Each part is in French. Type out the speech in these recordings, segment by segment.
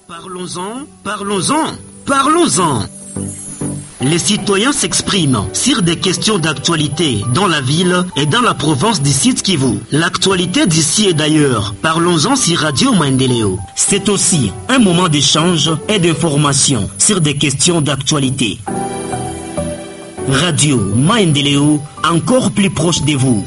Parlons-en, parlons-en, parlons-en. Les citoyens s'expriment sur des questions d'actualité dans la ville et dans la province du Sud Kivu. L'actualité d'ici et d'ailleurs. Parlons-en sur Radio Maendeleo. C'est aussi un moment d'échange et d'information sur des questions d'actualité. Radio Maendeleo, encore plus proche de vous.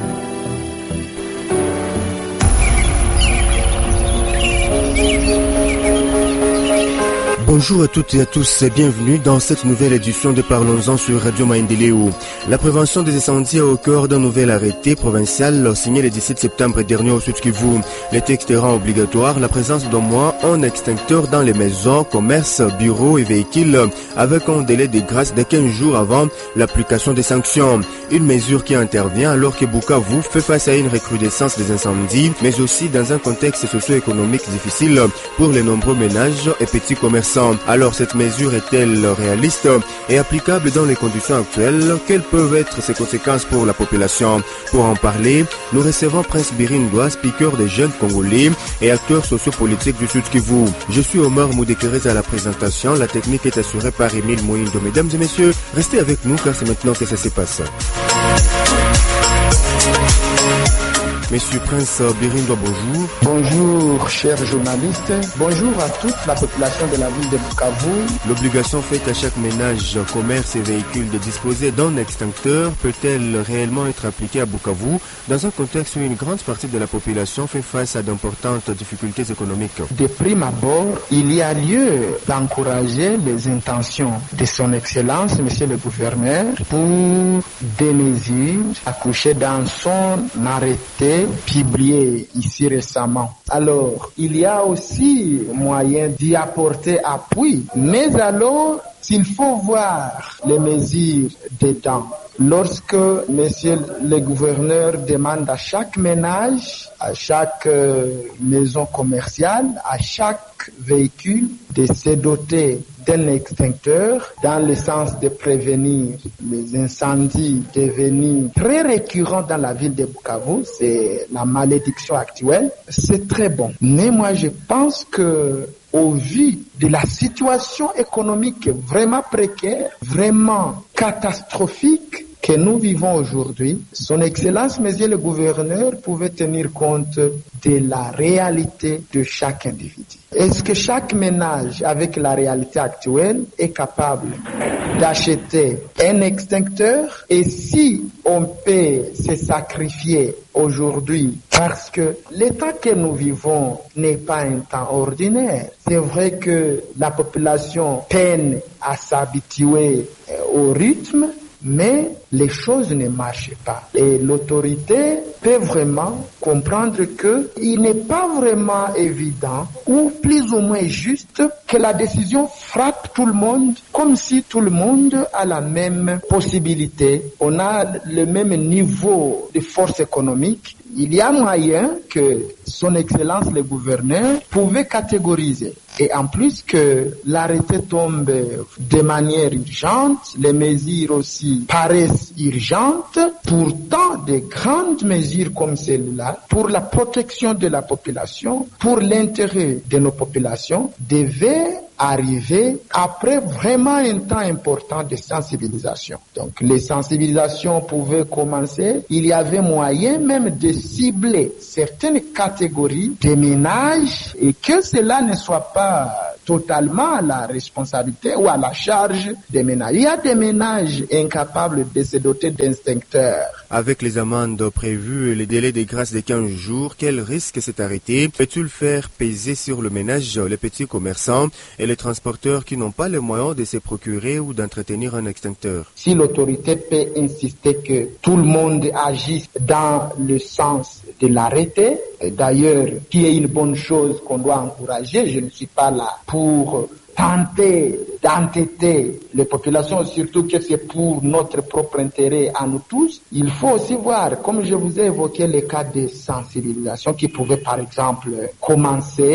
Bonjour à toutes et à tous et bienvenue dans cette nouvelle édition de Parlons-en sur Radio Maendeleo. La prévention des incendies est au cœur d'un nouvel arrêté provincial signé le 17 septembre dernier au Sud Kivu. Le texte rend obligatoire la présence d'au moins un extincteur dans les maisons, commerces, bureaux et véhicules avec un délai de grâce de 15 jours avant l'application des sanctions. Une mesure qui intervient alors que Bukavu fait face à une recrudescence des incendies, mais aussi dans un contexte socio-économique difficile pour les nombreux ménages et petits commerçants. Alors cette mesure est-elle réaliste et applicable dans les conditions actuelles? Quelles peuvent être ses conséquences pour la population? Pour en parler, nous recevons Prince Birindwa, speaker des jeunes congolais et acteur sociopolitique du Sud Kivu. Je suis Omar Moudekerez à la présentation. La technique est assurée par Émile Moindo. Mesdames et messieurs, restez avec nous car c'est maintenant que ça se passe. Monsieur Prince Birindwa, bonjour. Bonjour, chers journalistes. Bonjour à toute la population de la ville de Bukavu. L'obligation faite à chaque ménage, commerce et véhicule de disposer d'un extincteur peut-elle réellement être appliquée à Bukavu dans un contexte où une grande partie de la population fait face à d'importantes difficultés économiques? De prime abord, il y a lieu d'encourager les intentions de son Excellence, Monsieur le Gouverneur, pour des mesures accouchées dans son arrêté publié ici récemment. Alors, il y a aussi moyen d'y apporter appui, mais alors, s'il faut voir les mesures dedans, lorsque Monsieur le Gouverneur demande à chaque ménage, à chaque maison commerciale, à chaque véhicule de se doter d'un extincteur dans le sens de prévenir les incendies devenus très récurrents dans la ville de Bukavu, c'est la malédiction actuelle, c'est très bon. Mais moi je pense que au vu de la situation économique vraiment précaire, vraiment catastrophique que nous vivons aujourd'hui, son Excellence, Monsieur le Gouverneur, pouvait tenir compte de la réalité de chaque individu. Est-ce que chaque ménage, avec la réalité actuelle, est capable d'acheter un extincteur? Et si on peut se sacrifier aujourd'hui, parce que l'état que nous vivons n'est pas un temps ordinaire. C'est vrai que la population peine à s'habituer au rythme, mais les choses ne marchent pas. Et l'autorité peut vraiment comprendre que il n'est pas vraiment évident ou plus ou moins juste que la décision frappe tout le monde comme si tout le monde a la même possibilité. On a le même niveau de force économique. Il y a moyen que son Excellence le Gouverneur pouvait catégoriser. Et en plus que l'arrêté tombe de manière urgente, les mesures aussi paraissent urgentes, pourtant de grandes mesures comme celle-là, pour la protection de la population, pour l'intérêt de nos populations, devaient arriver après vraiment un temps important de sensibilisation. Donc les sensibilisations pouvaient commencer. Il y avait moyen même de cibler certaines catégories de ménages et que cela ne soit pas totalement à la responsabilité ou à la charge des ménages. Il y a des ménages incapables de se doter d'instincteurs. Avec les amendes prévues et les délais de grâce de 15 jours, quel risque cet arrêté peut-il faire peser sur le ménage, les petits commerçants et les transporteurs qui n'ont pas les moyens de se procurer ou d'entretenir un extincteur? Si l'autorité peut insister que tout le monde agisse dans le sens de l'arrêté, d'ailleurs, qui est une bonne chose qu'on doit encourager, je ne suis pas là pour tenter d'entêter les populations, surtout que c'est pour notre propre intérêt à nous tous. Il faut aussi voir, comme je vous ai évoqué, les cas de sensibilisation qui pouvaient par exemple commencer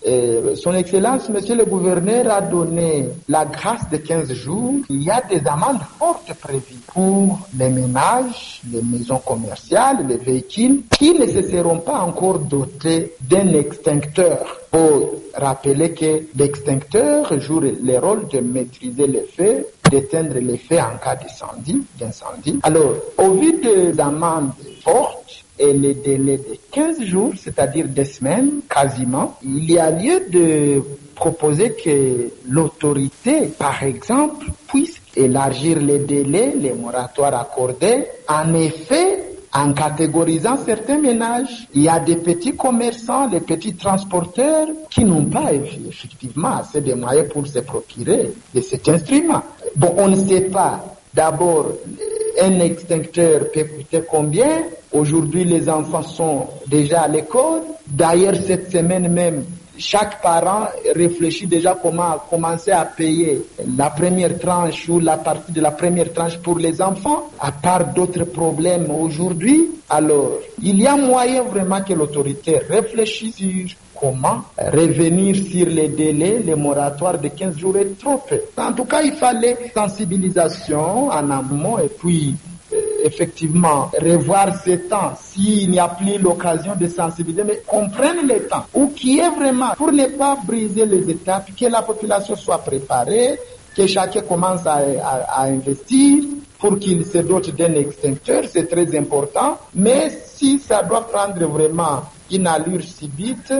Son Excellence, Monsieur le Gouverneur, a donné la grâce de 15 jours. Il y a des amendes fortes prévues pour les ménages, les maisons commerciales, les véhicules qui ne se seront pas encore dotés d'un extincteur. Faut rappeler que l'extincteur joue le rôle de maîtriser les feux, d'éteindre les feux en cas d'incendie. Alors, au vu des amendes fortes et les délais de 15 jours, c'est-à-dire 2 semaines quasiment, il y a lieu de proposer que l'autorité, par exemple, puisse élargir les délais, les moratoires accordés. En effet, en catégorisant certains ménages, il y a des petits commerçants, des petits transporteurs qui n'ont pas effectivement assez de moyens pour se procurer de cet instrument. Bon, on ne sait pas. D'abord, un extincteur peut coûter combien? Aujourd'hui, les enfants sont déjà à l'école. D'ailleurs, cette semaine même, chaque parent réfléchit déjà comment commencer à payer la première tranche ou la partie de la première tranche pour les enfants, à part d'autres problèmes aujourd'hui. Alors, il y a moyen vraiment que l'autorité réfléchisse sur comment revenir sur les délais, les moratoires de 15 jours est trop peu. En tout cas, il fallait sensibilisation en amont et puis effectivement revoir ces temps s'il n'y a plus l'occasion de sensibiliser, mais qu'on prenne le temps ou qui est vraiment pour ne pas briser les étapes, que la population soit préparée, que chacun commence à investir pour qu'il se dote d'un extincteur, c'est très important. Mais si ça doit prendre vraiment une allure subite,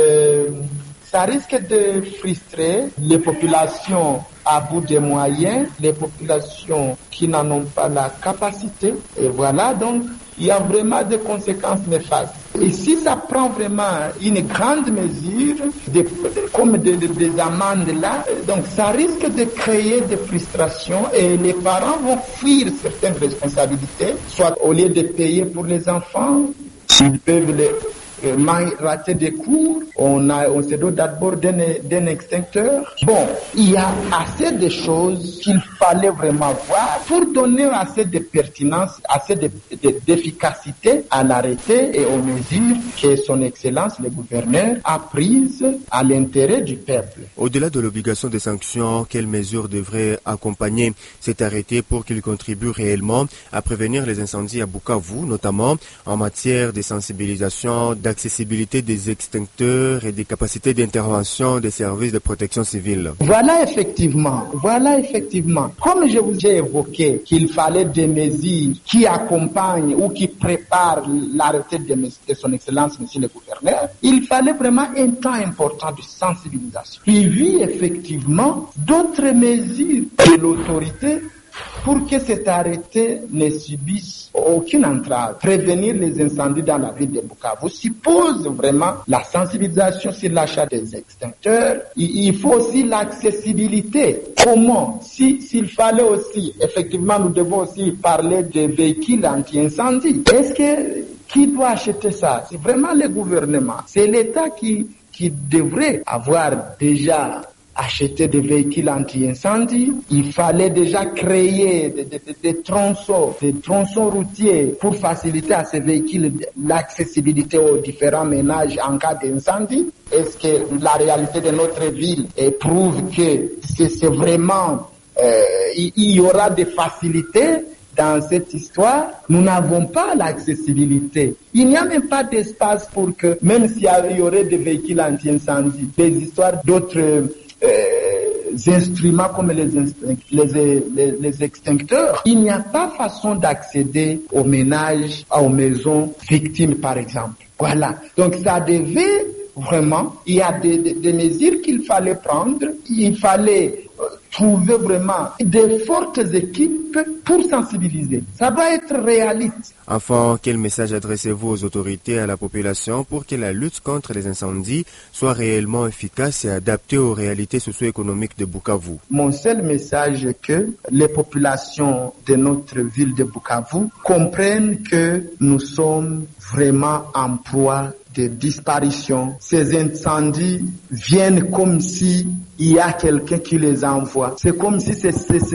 ça risque de frustrer les populations à bout des moyens, les populations qui n'en ont pas la capacité. Et voilà, donc, il y a vraiment des conséquences néfastes. Et si ça prend vraiment une grande mesure, comme des amendes là, donc ça risque de créer des frustrations et les parents vont fuir certaines responsabilités, soit au lieu de payer pour les enfants, ils peuvent rater des cours, on se dote d'abord d'un extincteur. Bon, il y a assez de choses qu'il fallait vraiment voir pour donner assez de pertinence, assez d'efficacité à l'arrêté et aux mesures que son Excellence le gouverneur a prises à l'intérêt du peuple. Au-delà de l'obligation de sanctions, quelles mesures devraient accompagner cet arrêté pour qu'il contribue réellement à prévenir les incendies à Bukavu, notamment en matière de sensibilisation, d'accessibilité des extincteurs et des capacités d'intervention des services de protection civile? Voilà effectivement. Comme je vous ai évoqué qu'il fallait des mesures qui accompagnent ou qui préparent l'arrêté de son Excellence, Monsieur le Gouverneur, il fallait vraiment un temps important de sensibilisation. Suivi effectivement d'autres mesures de l'autorité pour que cet arrêté ne subisse aucune entrave. Prévenir les incendies dans la ville de Bukavu suppose vraiment la sensibilisation sur l'achat des extincteurs. Il faut aussi l'accessibilité. Comment? S'il fallait aussi, effectivement, nous devons aussi parler des véhicules anti-incendie. Est-ce que qui doit acheter ça? C'est vraiment le gouvernement. C'est l'État qui devrait avoir déjà acheter des véhicules anti-incendie. Il fallait déjà créer des tronçons routiers pour faciliter à ces véhicules l'accessibilité aux différents ménages en cas d'incendie. Est-ce que la réalité de notre ville prouve que c'est vraiment il y aura des facilités dans cette histoire? Nous n'avons pas l'accessibilité. Il n'y a même pas d'espace pour que, même s'il y aurait des véhicules anti-incendie, des histoires d'autres instruments comme les extincteurs, il n'y a pas façon d'accéder aux ménages, aux maisons victimes par exemple. Voilà. Donc ça devait vraiment, il y a des mesures qu'il fallait prendre, il fallait trouver vraiment de fortes équipes pour sensibiliser. Ça doit être réaliste. Enfin, quel message adressez-vous aux autorités et à la population pour que la lutte contre les incendies soit réellement efficace et adaptée aux réalités socio-économiques de Bukavu? Mon seul message est que les populations de notre ville de Bukavu comprennent que nous sommes vraiment en proie de disparition. Ces incendies viennent comme si il y a quelqu'un qui les envoie. C'est comme si ces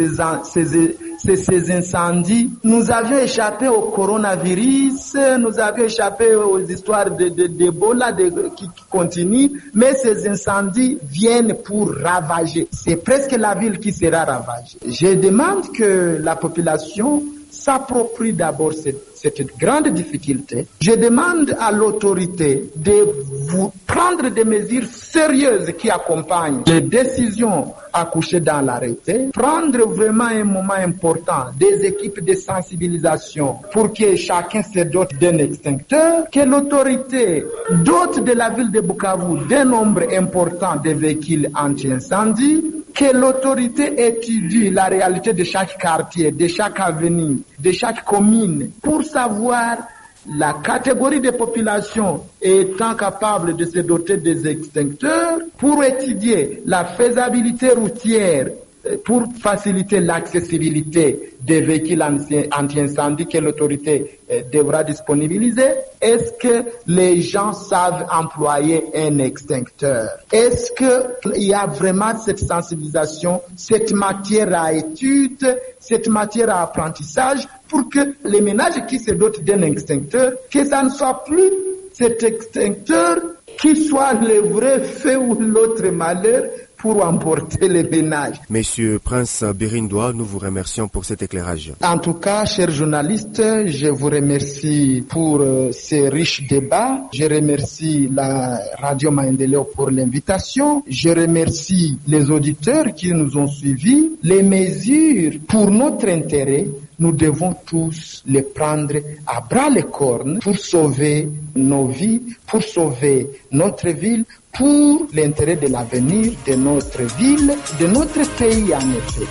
incendies, nous avions échappé au coronavirus, nous avions échappé aux histoires d'Ebola qui continuent, mais ces incendies viennent pour ravager. C'est presque la ville qui sera ravagée. Je demande que la population s'approprie d'abord cette grande difficulté. Je demande à l'autorité de vous prendre des mesures sérieuses qui accompagnent les décisions accouchées dans l'arrêté, prendre vraiment un moment important, des équipes de sensibilisation pour que chacun se dote d'un extincteur, que l'autorité dote de la ville de Bukavu d'un nombre important de véhicules anti-incendie, que l'autorité étudie la réalité de chaque quartier, de chaque avenue, de chaque commune, pour savoir la catégorie de population étant capable de se doter des extincteurs, pour étudier la faisabilité routière, pour faciliter l'accessibilité des véhicules anti-incendie que l'autorité devra disponibiliser. Est-ce que les gens savent employer un extincteur? Est-ce qu'il y a vraiment cette sensibilisation, cette matière à étude, cette matière à apprentissage pour que les ménages qui se dotent d'un extincteur, que ça ne soit plus cet extincteur qui soit le vrai fait ou l'autre malheur pour emporter les ménages. Monsieur Prince Birindois, nous vous remercions pour cet éclairage. En tout cas, chers journalistes, je vous remercie pour ces riches débats. Je remercie la Radio Maendeleo pour l'invitation. Je remercie les auditeurs qui nous ont suivis. Les mesures pour notre intérêt, nous devons tous les prendre à bras les cornes pour sauver nos vies, pour sauver notre ville, pour l'intérêt de l'avenir de notre ville, de notre pays en effet.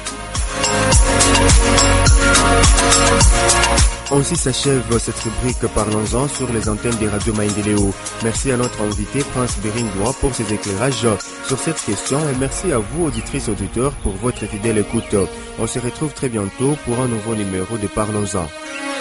Ainsi s'achève cette rubrique Parlons-en sur les antennes des radios Maendeleo. Merci à notre invité Prince Birindois pour ses éclairages sur cette question et merci à vous auditrices et auditeurs pour votre fidèle écoute. On se retrouve très bientôt pour un nouveau numéro de Parlons-en.